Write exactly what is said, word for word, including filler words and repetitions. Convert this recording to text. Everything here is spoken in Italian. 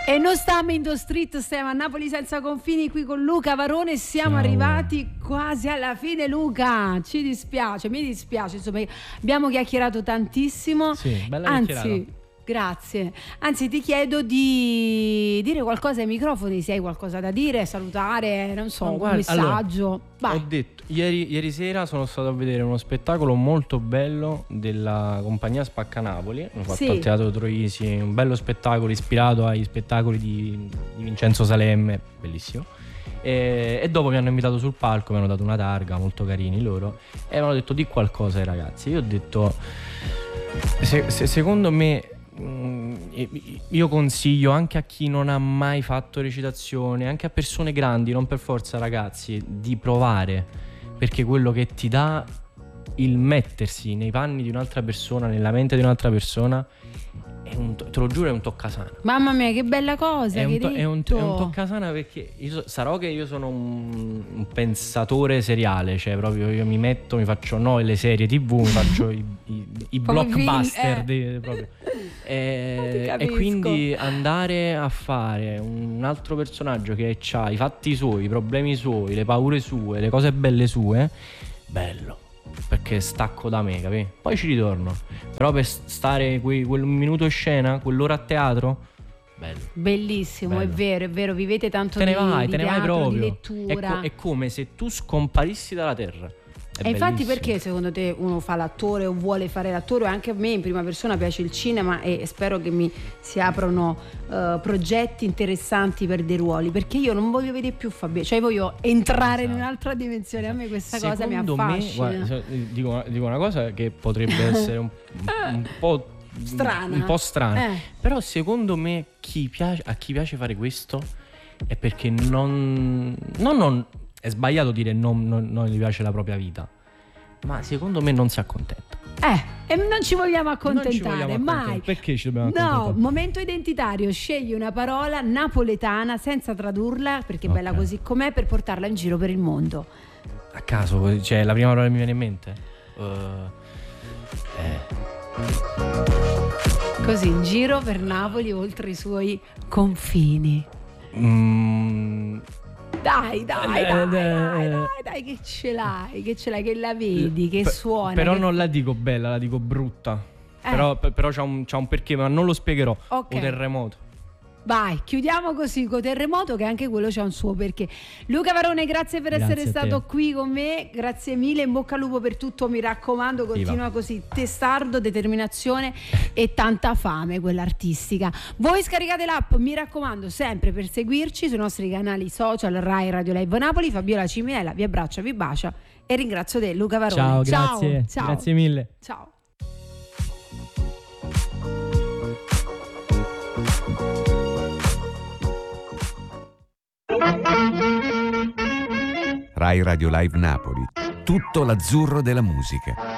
E non stiamo in the street, stiamo a Napoli senza confini qui con Luca Varone. Siamo Ciao. arrivati quasi alla fine, Luca. Ci dispiace, mi dispiace, insomma, abbiamo chiacchierato tantissimo. Sì, bella Anzi, chiacchierata. grazie. Anzi, ti chiedo di dire qualcosa ai microfoni, se hai qualcosa da dire, salutare, non so, No, un guarda, messaggio. allora, Vai. ho detto, ieri, ieri sera sono stato a vedere uno spettacolo molto bello della compagnia Spacca Napoli. Ho fatto Sì. al Teatro Troisi, un bello spettacolo ispirato agli spettacoli di, di Vincenzo Salemme, bellissimo. E, e dopo mi hanno invitato sul palco, mi hanno dato una targa, molto carini loro, e mi hanno detto di qualcosa ai ragazzi. Io ho detto, se, se, secondo me, mm, io consiglio anche a chi non ha mai fatto recitazione, anche a persone grandi, non per forza ragazzi, di provare, perché quello che ti dà il mettersi nei panni di un'altra persona, nella mente di un'altra persona, è un, te lo giuro, è un toccasana. Mamma mia, che bella cosa È che un, to- hai è, un, detto. è un toccasana, perché io so- sarò che io sono un, un pensatore seriale, cioè proprio io mi metto, mi faccio no le serie tivù, mi faccio i, i, i Proprio blockbuster film, di- proprio. E, Ti e capisco. quindi andare a fare un altro personaggio che ha i fatti suoi, i problemi suoi, le paure sue, le cose belle sue, bello, perché stacco da me, capi? Poi ci ritorno, però per stare quei, quel minuto in scena, quell'ora a teatro, bello. Bellissimo, Bello. è vero, è vero, vivete tanto Te ne di, vai, di te ne vai teatro, proprio. di È, lettura. co- è come se tu scomparissi dalla terra. È E infatti bellissimo. perché secondo te uno fa l'attore o vuole fare l'attore? Anche a me in prima persona piace il cinema e spero che mi si aprano uh, progetti interessanti per dei ruoli, perché io non voglio vedere più Fabio, cioè voglio entrare Esatto. in un'altra dimensione. A me questa cosa mi Secondo me, affascina. guarda, so- dico, dico una cosa che potrebbe essere un, un po' Strana. un po' strana, Eh. però secondo me chi piace, a chi piace fare questo è perché non, non, non è sbagliato dire non, non, non gli piace la propria vita, ma secondo me non si accontenta. Eh, e non ci vogliamo accontentare, Non ci vogliamo accontentare. mai. Perché ci dobbiamo No, accontentare? momento identitario, scegli una parola napoletana senza tradurla, perché è bella Ok. così com'è, per portarla in giro per il mondo. A caso, cioè la prima parola che mi viene in mente? Uh, eh. Così in giro per Napoli oltre i suoi confini. Mm, Dai, dai, Eh, dai, eh, dai, eh. dai, dai, che ce l'hai, che ce l'hai, che la vedi, che pe- suona. Però che- non la dico bella, la dico brutta. Eh. Però, pe- però c'ha un, c'ha un perché, ma non lo spiegherò. Ok. Un terremoto. Vai, chiudiamo così con Terremoto, che anche quello c'ha un suo perché. Luca Varone, grazie per Grazie essere a te. stato qui con me, grazie mille, in bocca al lupo per tutto, mi raccomando, continua Viva. così, testardo, determinazione e tanta fame, quella artistica. Voi scaricate l'app, mi raccomando, sempre per seguirci sui nostri canali social Rai Radio Live Napoli. Fabiola Ciminella vi abbraccia, vi bacia e ringrazio te, Luca Varone. Ciao, grazie. Ciao. Grazie mille. Ciao. Rai Radio Live Napoli. Tutto l'azzurro della musica.